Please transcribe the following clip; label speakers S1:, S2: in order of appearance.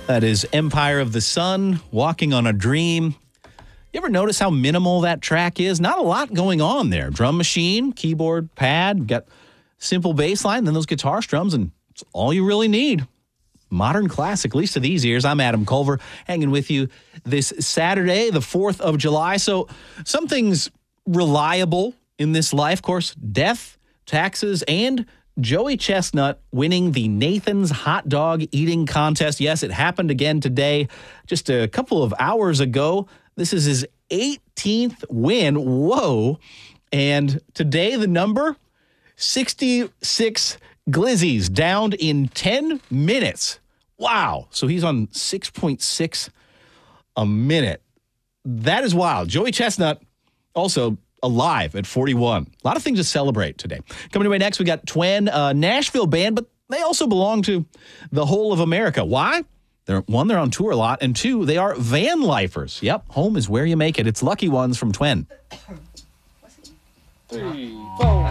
S1: That is Empire of the Sun, Walking on a Dream. You ever notice how minimal that track is? Not a lot going on there. Drum machine, keyboard, pad, got simple bass line, then those guitar strums, and it's all you really need. Modern classic, at least to these ears. I'm Adam Culver, hanging with you this Saturday, the 4th of July. So something's reliable in this life, of course, death, taxes, and Joey Chestnut winning the Nathan's Hot Dog Eating Contest. Yes, it happened again today, just a couple of hours ago. This is his 18th win. Whoa. And today the number, 66 glizzies downed in 10 minutes. Wow. So he's on 6.6 a minute. That is wild. Joey Chestnut also alive at 41. A lot of things to celebrate today. Coming away next, we got Twen, Nashville band, but they also belong to the whole of America. Why? They're on tour a lot, and two, they are van lifers. Yep, home is where you make it. It's Lucky Ones from Twen.
S2: 3, 4.